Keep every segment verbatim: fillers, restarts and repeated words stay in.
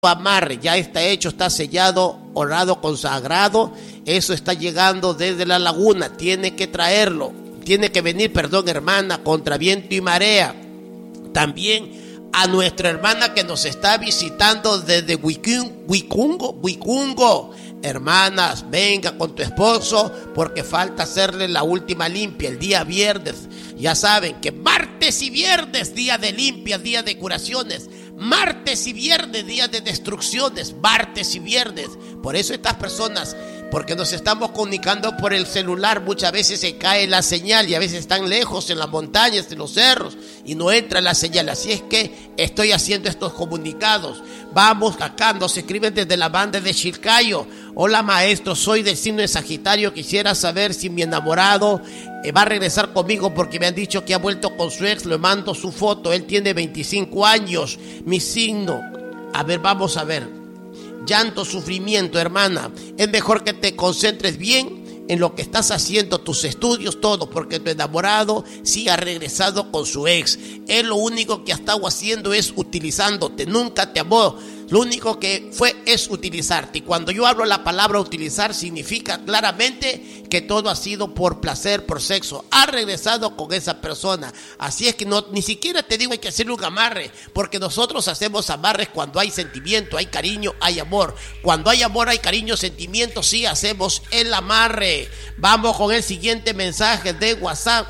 amarre, ya está hecho, está sellado, orado, consagrado. Eso está llegando desde la laguna, tiene que traerlo, tiene que venir, perdón, hermana, contra viento y marea. También a nuestra hermana que nos está visitando desde Huicungo, Huicungo. Hermanas, venga con tu esposo porque falta hacerle la última limpia el día viernes. Ya saben que martes y viernes, día de limpias, día de curaciones. Martes y viernes, día de destrucciones. Martes y viernes. Por eso estas personas, porque nos estamos comunicando por el celular, muchas veces se cae la señal y a veces están lejos en las montañas, en los cerros y no entra la señal. Así es que estoy haciendo estos comunicados. Vamos acá, nos escriben desde la banda de Chilcayo. Hola maestro, soy del signo de Sagitario. Quisiera saber si mi enamorado eh, va a regresar conmigo porque me han dicho que ha vuelto con su ex. Le mando su foto, él tiene veinticinco años. Mi signo, a ver, vamos a ver. Llanto, sufrimiento, hermana. Es mejor que te concentres bien en lo que estás haciendo, tus estudios, todo, porque tu enamorado sí ha regresado con su ex. Él lo único que ha estado haciendo es utilizándote, nunca te amó. Lo único que fue es utilizarte. Y cuando yo hablo la palabra utilizar, significa claramente que todo ha sido por placer, por sexo. Ha regresado con esa persona. Así es que no, ni siquiera te digo hay que hacerle un amarre, porque nosotros hacemos amarres cuando hay sentimiento, hay cariño, hay amor. Cuando hay amor, hay cariño, sentimiento, sí hacemos el amarre. Vamos con el siguiente mensaje de WhatsApp.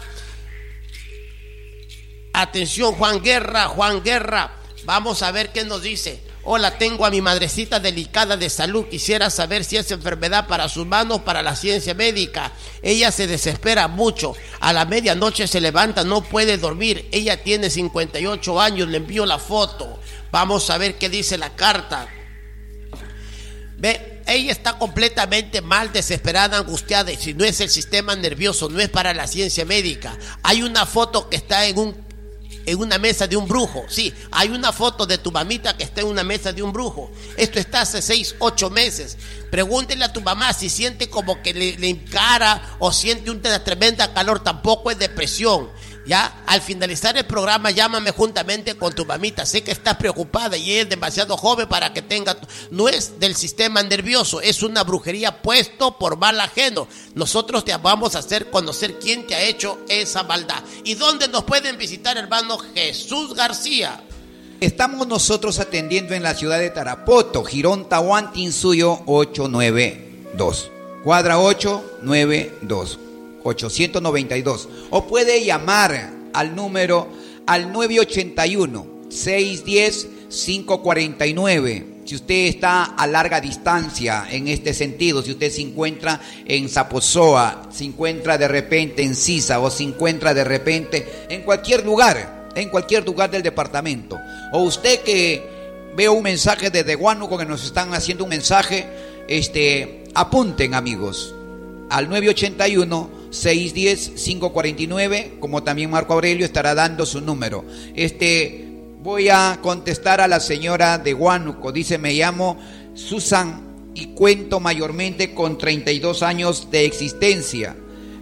Atención, Juan Guerra, Juan Guerra. Vamos a ver qué nos dice. Hola, tengo a mi madrecita delicada de salud. Quisiera saber si es enfermedad para sus manos, para la ciencia médica. Ella se desespera mucho. A la medianoche se levanta, no puede dormir. Ella tiene cincuenta y ocho años. Le envío la foto. Vamos a ver qué dice la carta. Ve, ella está completamente mal, desesperada, angustiada. Y si no es el sistema nervioso, no es para la ciencia médica. Hay una foto que está en un en una mesa de un brujo. Sí, hay una foto de tu mamita que está en una mesa de un brujo. Esto está hace seis, ocho meses. Pregúntele a tu mamá si siente como que le, le encara o siente una tremenda calor. Tampoco es depresión. Ya, al finalizar el programa, llámame juntamente con tu mamita. Sé que estás preocupada y es demasiado joven para que tenga. No es del sistema nervioso, es una brujería puesto por mal ajeno. Nosotros te vamos a hacer conocer quién te ha hecho esa maldad. ¿Y dónde nos pueden visitar, hermano Jesús García? Estamos nosotros atendiendo en la ciudad de Tarapoto, Girón Tahuantinsuyo ochocientos noventa y dos. Cuadra ochocientos noventa y dos. ochocientos noventa y dos, o puede llamar al número al nueve ocho uno, seis uno cero, cinco cuatro nueve. Si usted está a larga distancia en este sentido, si usted se encuentra en Zaposoa, se encuentra de repente en Sisa o se encuentra de repente en cualquier lugar, en cualquier lugar del departamento, o usted que ve un mensaje desde Huánuco que nos están haciendo un mensaje, este, apunten amigos al nueve ocho uno, seis uno cero, cinco cuatro nueve, como también Marco Aurelio estará dando su número. Este, voy a contestar a la señora de Huánuco. Dice, me llamo Susan y cuento mayormente con treinta y dos años de existencia.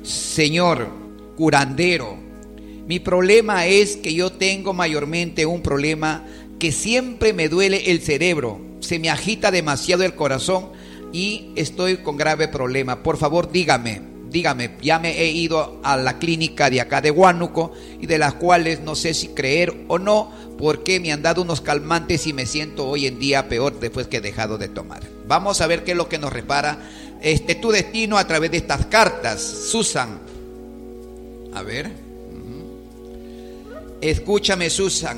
Señor curandero, mi problema es que yo tengo mayormente un problema que siempre me duele el cerebro, se me agita demasiado el corazón y estoy con grave problema. Por favor, dígame, dígame, ya me he ido a la clínica de acá de Huánuco y de las cuales no sé si creer o no, porque me han dado unos calmantes y me siento hoy en día peor después que he dejado de tomar. Vamos a ver qué es lo que nos repara este tu destino a través de estas cartas, Susan. A ver. Uh-huh. Escúchame, Susan.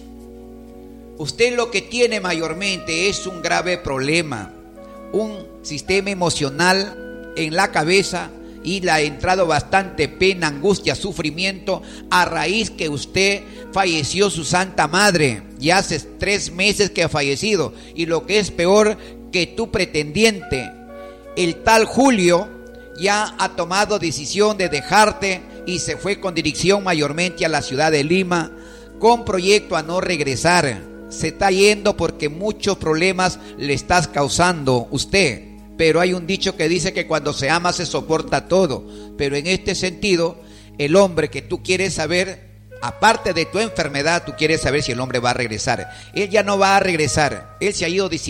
Usted lo que tiene mayormente es un grave problema, un sistema emocional en la cabeza y le ha entrado bastante pena, angustia, sufrimiento a raíz que usted falleció su santa madre. Ya hace tres meses que ha fallecido y lo que es peor, que tu pretendiente, el tal Julio, ya ha tomado decisión de dejarte y se fue con dirección mayormente a la ciudad de Lima con proyecto a no regresar. Se está yendo porque muchos problemas le estás causando usted. Pero hay un dicho que dice que cuando se ama se soporta todo. Pero en este sentido, el hombre que tú quieres saber Aparte de tu enfermedad, tú quieres saber si el hombre va a regresar. Él ya no va a regresar. Él se ha ido